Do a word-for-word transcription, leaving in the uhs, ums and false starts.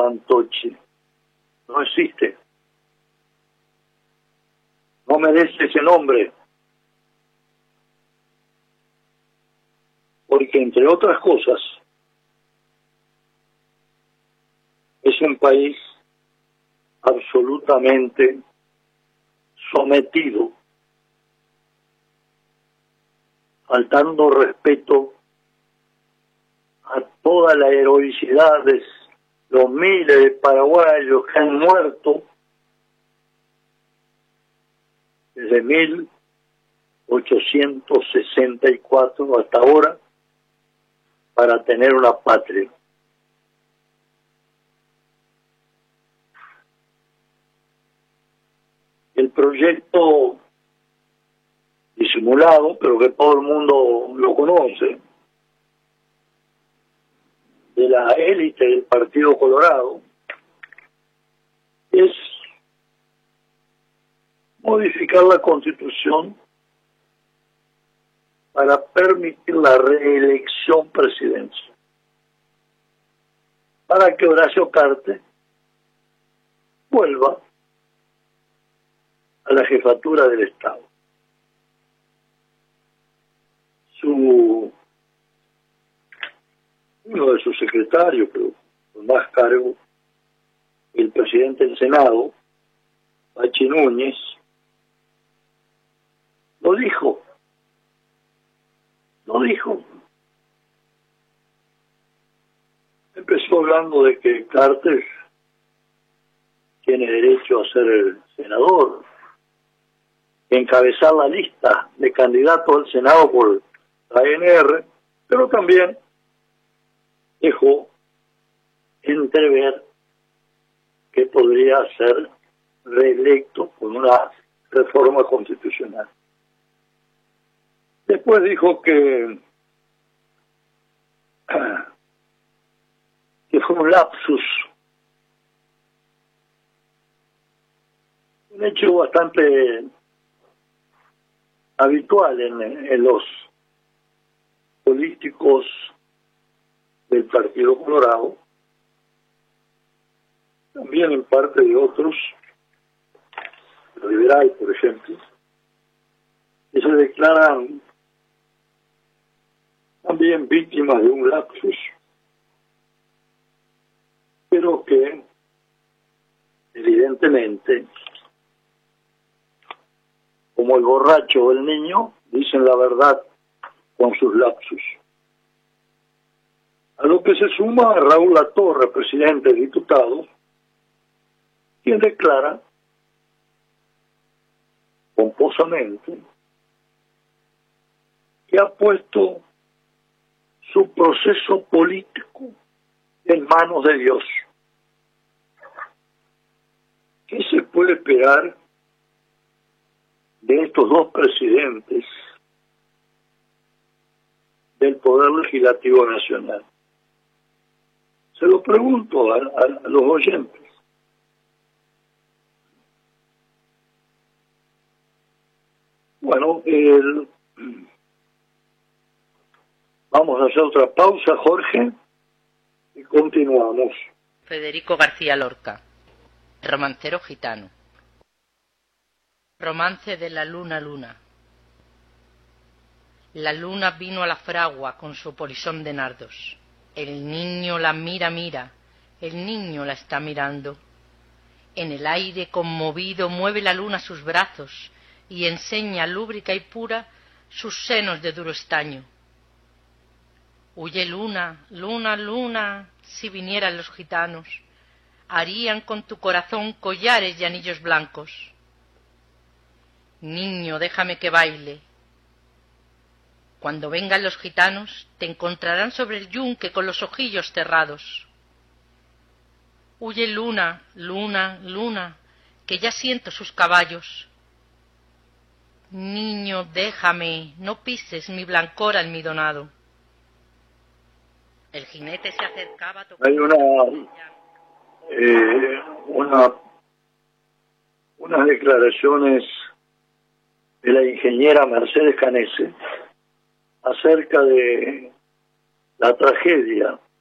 Fantocci no existe. No merece ese nombre. Porque, entre otras cosas, es un país absolutamente sometido, faltando respeto a toda la heroicidad de los miles de paraguayos que han muerto desde mil ochocientos sesenta y cuatro hasta ahora para tener una patria. El proyecto disimulado, pero que todo el mundo lo conoce, de la élite del Partido Colorado, es modificar la Constitución para permitir la reelección presidencial, para que Horacio Cartes vuelva a la jefatura del Estado. Su uno de sus secretarios, pero con más cargo, el presidente del Senado, Pachi Núñez, lo dijo, lo dijo. Empezó hablando de que Cartes tiene derecho a ser el senador, encabezar la lista de candidatos al Senado por la A N R, pero también dejó entrever que podría ser reelecto con una reforma constitucional. Después dijo que, que fue un lapsus, un hecho bastante habitual en, en los políticos del Partido Colorado, también en parte de otros, liberal, por ejemplo, que se declaran también víctimas de un lapsus, pero que evidentemente, como el borracho o el niño, dicen la verdad con sus lapsus. A lo que se suma Raúl Latorre, presidente de diputados, quien declara pomposamente que ha puesto su proceso político en manos de Dios. ¿Qué se puede esperar de estos dos presidentes del Poder Legislativo Nacional? Se lo pregunto a, a, a los oyentes. Bueno, el, vamos a hacer otra pausa, Jorge, y continuamos. Federico García Lorca, romancero gitano. Romance de la luna luna. La luna vino a la fragua con su polisón de nardos. El niño la mira, mira, el niño la está mirando. En el aire conmovido mueve la luna sus brazos y enseña lúbrica y pura sus senos de duro estaño. Huye luna, luna, luna, si vinieran los gitanos, harían con tu corazón collares y anillos blancos. Niño, déjame que baile. Cuando vengan los gitanos, te encontrarán sobre el yunque con los ojillos cerrados. Huye luna, luna, luna, que ya siento sus caballos. Niño, déjame, no pises mi blancor almidonado. El jinete se acercaba tocando. Hay una, eh, una, unas declaraciones de la ingeniera Mercedes Canese acerca de la tragedia